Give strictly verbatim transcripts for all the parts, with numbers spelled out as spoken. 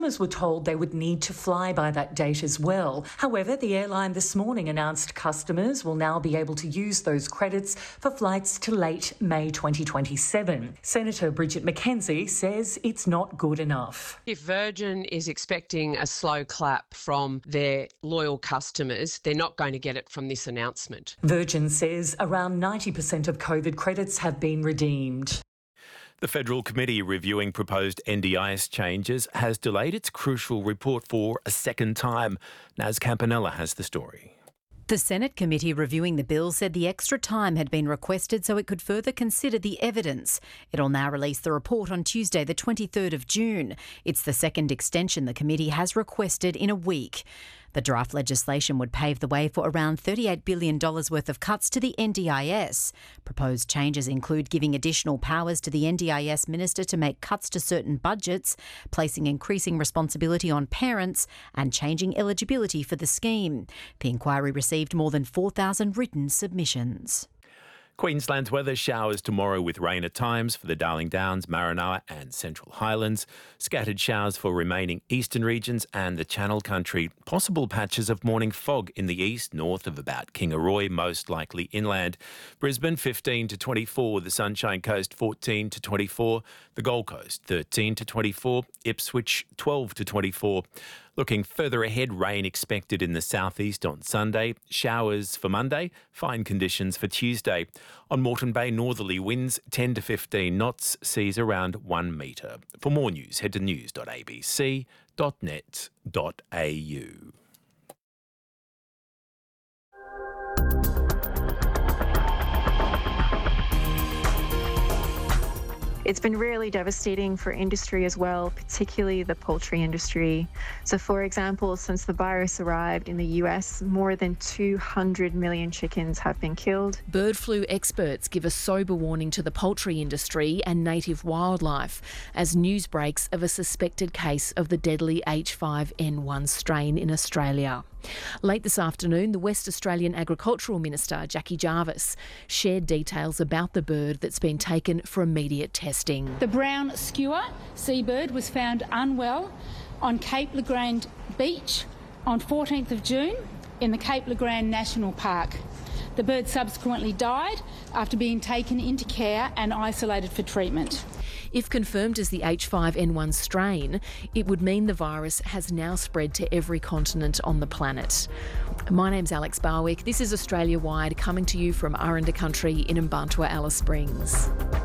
Customers were told they would need to fly by that date as well. However, the airline this morning announced customers will now be able to use those credits for flights to late May twenty twenty-seven. Senator Bridget McKenzie says it's not good enough. If Virgin is expecting a slow clap from their loyal customers, they're not going to get it from this announcement. Virgin says around ninety percent of COVID credits have been redeemed. The Federal Committee reviewing proposed N D I S changes has delayed its crucial report for a second time. Naz Campanella has the story. The Senate committee reviewing the bill said the extra time had been requested so it could further consider the evidence. It'll now release the report on Tuesday, the twenty-third of June. It's the second extension the committee has requested in a week. The draft legislation would pave the way for around thirty-eight billion dollars worth of cuts to the N D I S. Proposed changes include giving additional powers to the N D I S minister to make cuts to certain budgets, placing increasing responsibility on parents, and changing eligibility for the scheme. The inquiry received more than four thousand written submissions. Queensland's weather: showers tomorrow with rain at times for the Darling Downs, Maranoa and Central Highlands. Scattered showers for remaining eastern regions and the Channel Country. Possible patches of morning fog in the east, north of about Kingaroy, most likely inland. Brisbane fifteen to twenty-four, the Sunshine Coast fourteen to twenty-four, the Gold Coast thirteen to twenty-four, Ipswich twelve to twenty-four. Looking further ahead, rain expected in the southeast on Sunday, showers for Monday, fine conditions for Tuesday. On Moreton Bay, northerly winds ten to fifteen knots, seas around one metre. For more news, head to news dot a b c dot net dot a u. It's been really devastating for industry as well, particularly the poultry industry. So, for example, since the virus arrived in the U S, more than two hundred million chickens have been killed. Bird flu experts give a sober warning to the poultry industry and native wildlife as news breaks of a suspected case of the deadly H five N one strain in Australia. Late this afternoon, the West Australian Agricultural Minister, Jackie Jarvis, shared details about the bird that's been taken for immediate testing. The brown skewer seabird was found unwell on Cape Legrand Beach on fourteenth of June in the Cape Legrand National Park. The bird subsequently died after being taken into care and isolated for treatment. If confirmed as the H five N one strain, it would mean the virus has now spread to every continent on the planet. My name's Alex Barwick. This is Australia Wide, coming to you from Aranda Country in Mbantua, Alice Springs.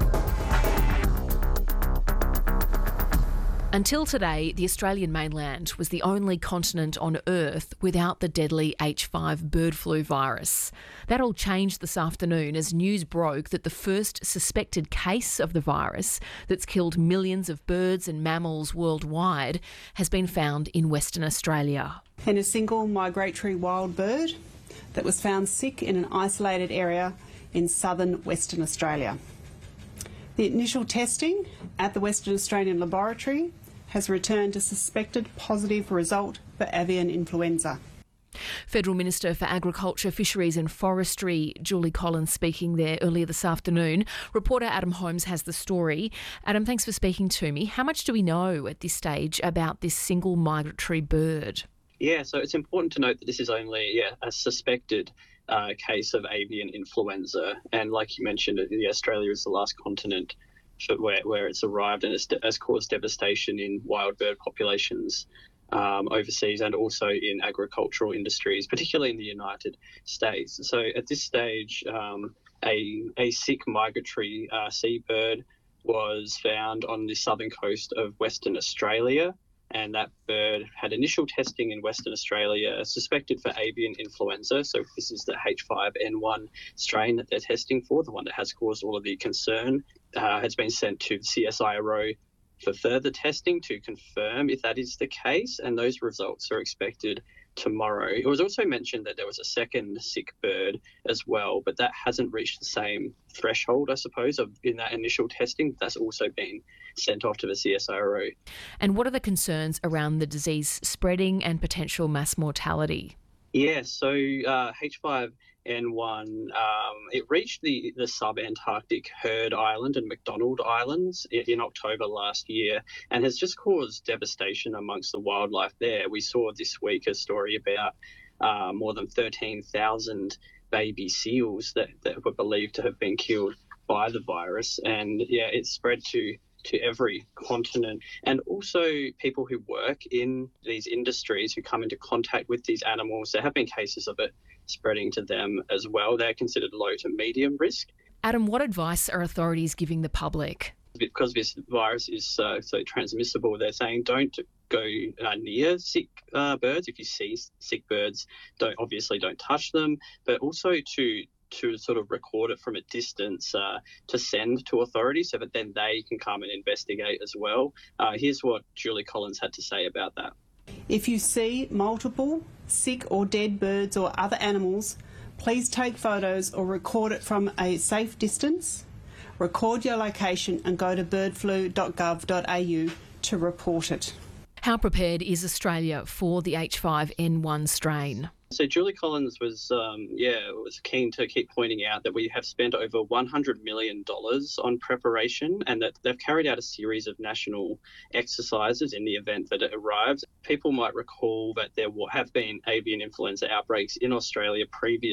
Until today, the Australian mainland was the only continent on Earth without the deadly H five bird flu virus. That all changed this afternoon as news broke that the first suspected case of the virus that's killed millions of birds and mammals worldwide has been found in Western Australia. And a single migratory wild bird that was found sick in an isolated area in southern Western Australia. The initial testing at the Western Australian Laboratory has returned a suspected positive result for avian influenza. Federal Minister for Agriculture, Fisheries and Forestry, Julie Collins, speaking there earlier this afternoon. Reporter Adam Holmes has the story. Adam, thanks for speaking to me. How much do we know at this stage about this single migratory bird? Yeah, so it's important to note that this is only yeah, a suspected uh, case of avian influenza. And like you mentioned, yeah, Australia is the last continent for where, where it's arrived, and it's, has caused devastation in wild bird populations um, overseas and also in agricultural industries, particularly in the United States. So at this stage, um, a, a sick migratory uh, seabird was found on the southern coast of Western Australia, and that bird had initial testing in Western Australia suspected for avian influenza. So this is the H five N one strain that they're testing for, the one that has caused all of the concern. Uh, has been sent to the C S I R O for further testing to confirm if that is the case, and those results are expected tomorrow. It was also mentioned that there was a second sick bird as well, but that hasn't reached the same threshold, I suppose, of in that initial testing. That's also been sent off to the C S I R O. And what are the concerns around the disease spreading and potential mass mortality? Yeah, so uh, H five N one, um, it reached the, the sub-Antarctic Heard Island and McDonald Islands in, in October last year and has just caused devastation amongst the wildlife there. We saw this week a story about uh, more than thirteen thousand baby seals that, that were believed to have been killed by the virus. And, yeah, it's spread to to every continent, and also people who work in these industries who come into contact with these animals. There have been cases of it spreading to them as well. They're considered low to medium risk. Adam, what advice are authorities giving the public? Because this virus is uh, so transmissible, they're saying don't go uh, near sick uh, birds. If you see sick birds, don't obviously don't touch them, but also to to sort of record it from a distance uh, to send to authorities so that then they can come and investigate as well. Uh, here's what Julie Collins had to say about that. If you see multiple sick or dead birds or other animals, please take photos or record it from a safe distance. Record your location and go to bird flu dot gov dot a u to report it. How prepared is Australia for the H five N one strain? So Julie Collins was, um, yeah, was keen to keep pointing out that we have spent over one hundred million dollars on preparation and that they've carried out a series of national exercises in the event that it arrives. People might recall that there have been avian influenza outbreaks in Australia previously.